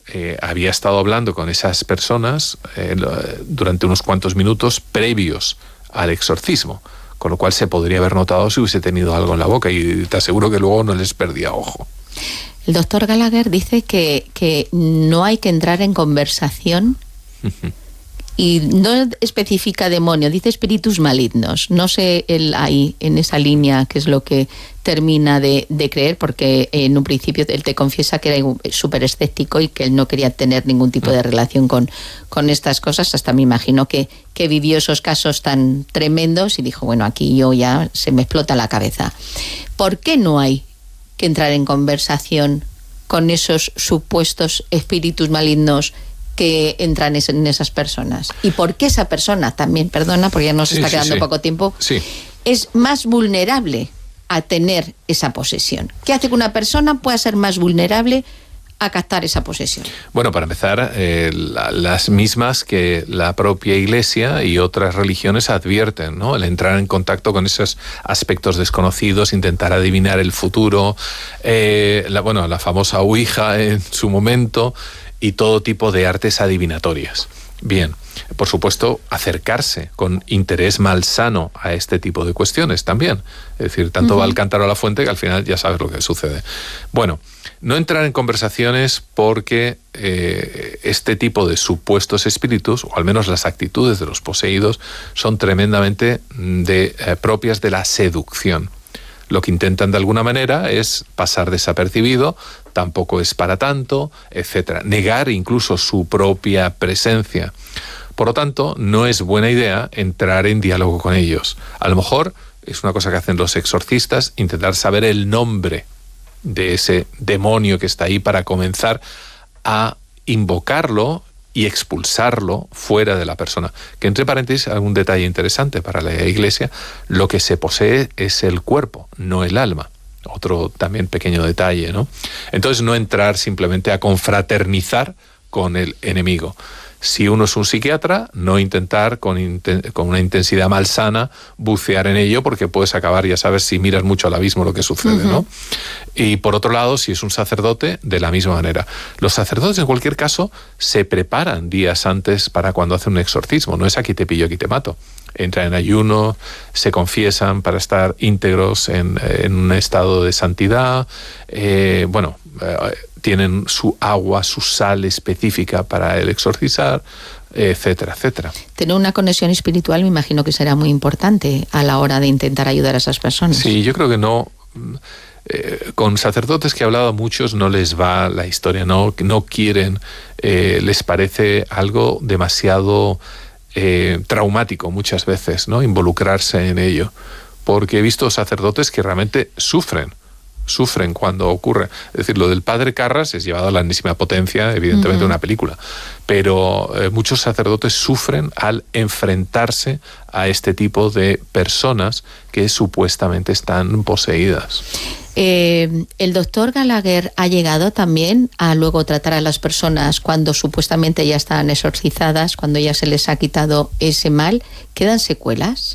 había estado hablando con esas personas durante unos cuantos minutos previos al exorcismo, con lo cual se podría haber notado si hubiese tenido algo en la boca, y te aseguro que luego no les perdía ojo. El doctor Gallagher dice que no hay que entrar en conversación y no especifica demonio, dice espíritus malignos. No sé él ahí, en esa línea, qué es lo que termina de creer, porque en un principio él te confiesa que era súper escéptico y que él no quería tener ningún tipo de relación con estas cosas. Hasta me imagino que vivió esos casos tan tremendos y dijo, bueno, aquí yo ya se me explota la cabeza. ¿Por qué no hay que entrar en conversación con esos supuestos espíritus malignos que entran en esas personas? ¿Y por qué esa persona también, perdona, porque ya nos está quedando poco tiempo, es más vulnerable a tener esa posesión? ¿Qué hace que una persona pueda ser más vulnerable a captar esa posesión? Bueno, para empezar, las mismas que la propia Iglesia y otras religiones advierten, ¿no? El entrar en contacto con esos aspectos desconocidos, intentar adivinar el futuro, la famosa Ouija en su momento, y todo tipo de artes adivinatorias. Bien, por supuesto, acercarse con interés malsano a este tipo de cuestiones también. Es decir, tanto va el cántaro a la fuente que al final ya sabes lo que sucede. Bueno, no entrar en conversaciones porque este tipo de supuestos espíritus, o al menos las actitudes de los poseídos, son tremendamente propias de la seducción. Lo que intentan de alguna manera es pasar desapercibido, tampoco es para tanto, etcétera. Negar incluso su propia presencia. Por lo tanto, no es buena idea entrar en diálogo con ellos. A lo mejor es una cosa que hacen los exorcistas, intentar saber el nombre de ese demonio que está ahí para comenzar a invocarlo y expulsarlo fuera de la persona. Que, entre paréntesis, algún detalle interesante para la Iglesia: lo que se posee es el cuerpo, no el alma. Otro también pequeño detalle, ¿no? Entonces, no entrar simplemente a confraternizar con el enemigo. Si uno es un psiquiatra, no intentar con una intensidad malsana bucear en ello, porque puedes acabar, ya sabes, si miras mucho al abismo lo que sucede, ¿no? Y por otro lado, si es un sacerdote, de la misma manera. Los sacerdotes, en cualquier caso, se preparan días antes para cuando hacen un exorcismo. No es aquí te pillo, aquí te mato. Entran en ayuno, se confiesan para estar íntegros en un estado de santidad, tienen su agua, su sal específica para el exorcizar, etcétera, etcétera. Tener una conexión espiritual me imagino que será muy importante a la hora de intentar ayudar a esas personas. Sí, yo creo que no. Con sacerdotes que he hablado, a muchos no les va la historia, no quieren, les parece algo demasiado traumático muchas veces, ¿no? Involucrarse en ello, porque he visto sacerdotes que realmente sufren cuando ocurre. Es decir, lo del padre Carras es llevado a la enésima potencia, evidentemente, de una película, pero muchos sacerdotes sufren al enfrentarse a este tipo de personas que supuestamente están poseídas. El doctor Gallagher ha llegado también a luego tratar a las personas cuando supuestamente ya están exorcizadas, cuando ya se les ha quitado ese mal. ¿Quedan secuelas?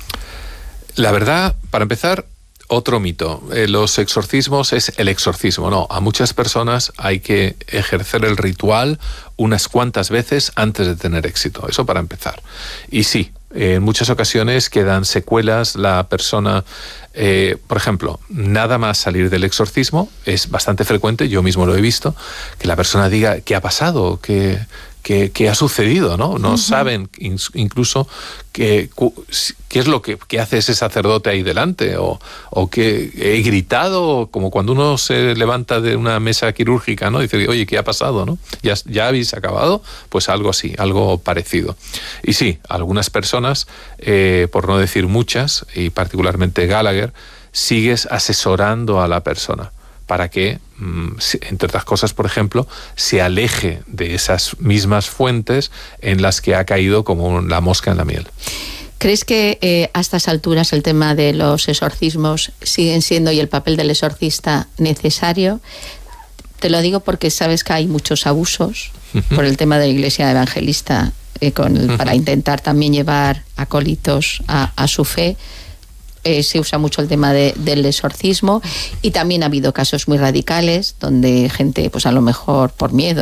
La verdad, para empezar, otro mito. Los exorcismos es el exorcismo. No, a muchas personas hay que ejercer el ritual unas cuantas veces antes de tener éxito. Eso para empezar. Y sí, en muchas ocasiones quedan secuelas. La persona, por ejemplo, nada más salir del exorcismo, es bastante frecuente, yo mismo lo he visto, que la persona diga ¿qué ha pasado? ¿Qué ha sucedido? No saben incluso qué es lo que hace ese sacerdote ahí delante, o que he gritado, como cuando uno se levanta de una mesa quirúrgica, ¿no? Dice, oye, ¿qué ha pasado? ¿No? ¿Ya habéis acabado? Pues algo así, algo parecido. Y sí, algunas personas, por no decir muchas, y particularmente Gallagher, sigues asesorando a la persona para que, entre otras cosas, por ejemplo, se aleje de esas mismas fuentes en las que ha caído como la mosca en la miel. ¿Crees que a estas alturas el tema de los exorcismos siguen siendo, y el papel del exorcista, necesario? Te lo digo porque sabes que hay muchos abusos por el tema de la Iglesia evangelista para intentar también llevar acólitos a su fe. Se usa mucho el tema del exorcismo, y también ha habido casos muy radicales donde gente, pues a lo mejor por miedo